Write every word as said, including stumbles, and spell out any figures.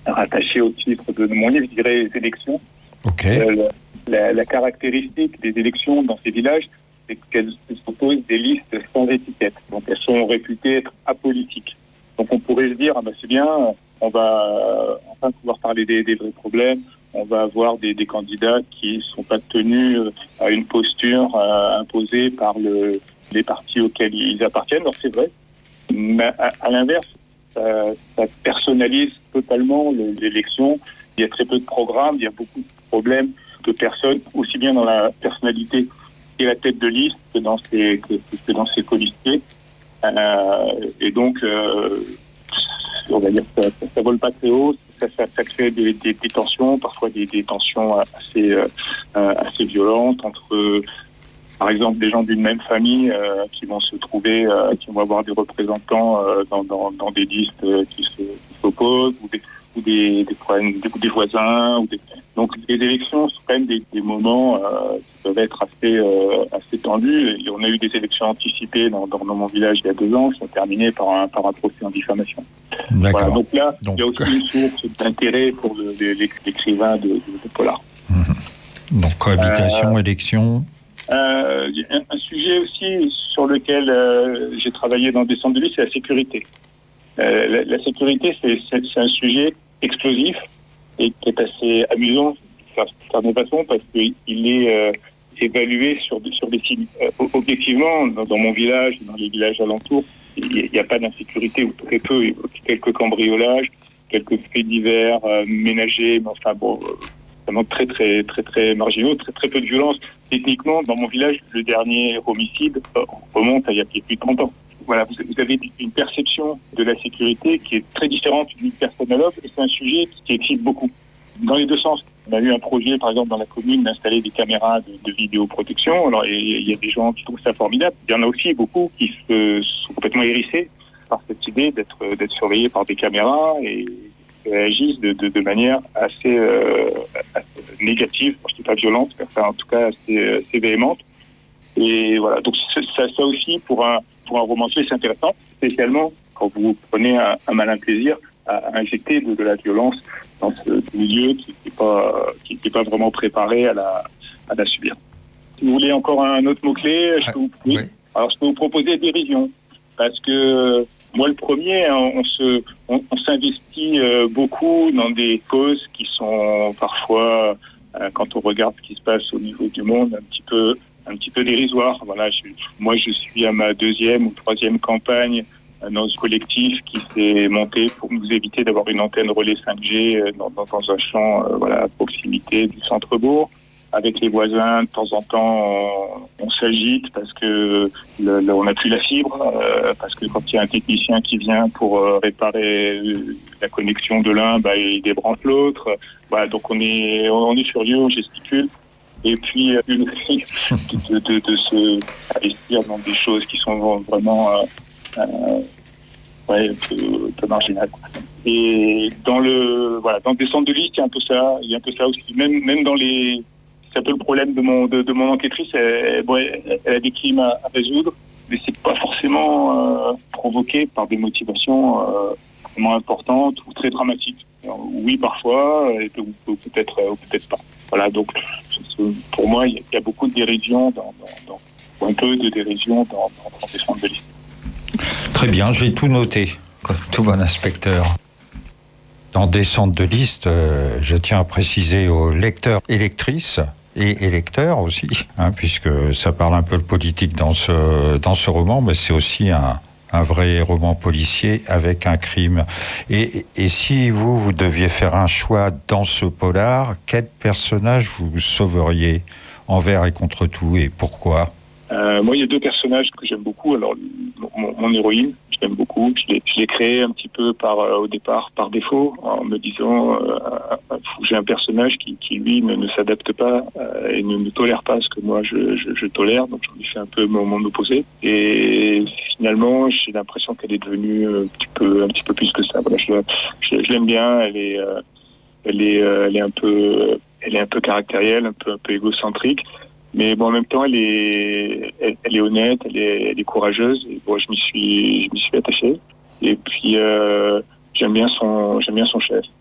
rattaché au titre de mon livre, je dirais les élections. Okay. Euh, la, la caractéristique des élections dans ces villages, c'est qu'elles proposent des listes sans étiquette. Donc elles sont réputées être apolitiques. Donc on pourrait se dire, ah ben c'est bien, on va euh, enfin pouvoir parler des, des vrais problèmes, on va avoir des, des candidats qui ne sont pas tenus à une posture euh, imposée par le, les partis auxquels ils appartiennent. Donc c'est vrai. Mais à, à l'inverse, ça, ça personnalise totalement le, l'élection. Il y a très peu de programmes, il y a beaucoup de problèmes de personnes, aussi bien dans la personnalité et la tête de liste que dans ses, que, que dans ses colistiers. Euh, et donc, euh, on va dire que ça, ça, ça vole pas très haut, ça, ça, ça crée des, des, des tensions, parfois des, des tensions assez, euh, assez violentes entre, euh, par exemple, des gens d'une même famille euh, qui vont se trouver, euh, qui vont avoir des représentants euh, dans, dans, dans des listes euh, qui, se, qui s'opposent, ou des, ou des, des problèmes, des, des voisins, ou des... Donc les élections sont quand même des, des moments euh, qui peuvent être assez, euh, assez tendus. Et on a eu des élections anticipées dans, dans, dans mon village il y a deux ans, qui sont terminées par un, par un procès en diffamation. D'accord. Voilà, donc là, donc... il y a aussi une source d'intérêt pour le, l'écrivain de, de, de polar. Mmh. Donc cohabitation, euh, élection. Euh, un, un sujet aussi sur lequel euh, j'ai travaillé dans des centres de vie, c'est la sécurité. Euh, la, la sécurité, c'est, c'est, c'est un sujet explosif et qui est assez amusant de certaine façon parce qu'il est euh, évalué sur, sur des signes. Euh, objectivement, dans, dans mon village, dans les villages alentours, il n'y a, a pas d'insécurité ou très peu. Il y a quelques cambriolages, quelques faits divers euh, ménagers, mais enfin bon, euh, vraiment très très très très marginaux, très très peu de violence. Techniquement, dans mon village, le dernier homicide euh, remonte à il y a plus de trente ans. Voilà, vous, vous avez une perception de la sécurité qui est très différente d'une personne à l'autre, et c'est un sujet qui excite beaucoup. Dans les deux sens. On a eu un projet, par exemple, dans la commune, d'installer des caméras de, de vidéoprotection. Alors, il y a des gens qui trouvent ça formidable. Il y en a aussi beaucoup qui se, sont complètement hérissés par cette idée d'être, d'être surveillés par des caméras et réagissent de, de, de manière assez, euh, assez négative, je ne dis pas violente, mais enfin, en tout cas assez, assez véhémente. Et voilà, donc ça, ça aussi, pour un, pour un romancier, c'est intéressant, spécialement quand vous prenez un, un malin plaisir à injecter de, de la violence dans ce milieu qui n'est pas, qui n'est pas vraiment préparé à la, à la subir. Si vous voulez encore un autre mot-clé, je peux vous, oui. Alors, je peux vous proposer dérision. Parce que moi, le premier, hein, on, se, on, on s'investit euh, beaucoup dans des causes qui sont parfois, euh, quand on regarde ce qui se passe au niveau du monde, un petit peu, un petit peu dérisoires. Voilà, je, moi, je suis à ma deuxième ou troisième campagne dans ce collectif qui s'est monté pour nous éviter d'avoir une antenne relais cinq G dans, dans, dans un champ euh, voilà, à proximité du centre-bourg. Avec les voisins, de temps en temps, on, on s'agite parce que le, le, on n'a plus la fibre, euh, parce que quand il y a un technicien qui vient pour euh, réparer la connexion de l'un, bah, il débranche l'autre. Voilà, donc on est, on est furieux, on gesticule. Et puis, euh, une de, de, de se investir dans des choses qui sont vraiment... Euh, Euh, ouais, un peu, un peu marginal. Et dans le, voilà, dans des centres de liste, il y a un peu ça, il y a un peu ça aussi. Même, même dans les, c'est un peu le problème de mon, de, de mon enquêtrice. Elle, bon, elle, elle a des crimes à, à résoudre, mais c'est pas forcément euh, provoqué par des motivations euh, vraiment importantes ou très dramatiques. Alors, oui, parfois, et peut, ou peut-être, ou peut-être pas. Voilà, donc pour moi, il y a, il y a beaucoup de dérision dans, dans, dans, ou un peu de dérision dans, dans, dans des centres de liste. Très bien, je vais tout noter, comme tout bon inspecteur. Dans des centres de liste, euh, je tiens à préciser aux lecteurs et lectrices, et électeurs aussi, hein, puisque ça parle un peu de politique dans ce, dans ce roman, mais c'est aussi un, un vrai roman policier avec un crime. Et, et si vous, vous deviez faire un choix dans ce polar, quel personnage vous sauveriez envers et contre tout, et pourquoi ? Euh, moi, il y a deux personnages que j'aime beaucoup. Alors, mon, mon héroïne, je l'aime beaucoup. Je l'ai, je l'ai créée un petit peu par, euh, au départ par défaut, en me disant euh, euh, j'ai un personnage qui, qui lui, ne, ne s'adapte pas euh, et ne, ne tolère pas ce que moi je, je, je tolère. Donc, j'en ai fait un peu mon, mon opposé. Et finalement, j'ai l'impression qu'elle est devenue un petit peu, un petit peu plus que ça. Voilà, je, je, je l'aime bien. Elle est, euh, elle est, euh, elle est un peu, elle est un peu caractérielle, un peu, un peu égocentrique. Mais bon, en même temps, elle est, elle, elle est honnête, elle est, elle est courageuse. Et bon, je m'y suis, je m'y suis attaché. Et puis, euh, j'aime bien son, j'aime bien son chef.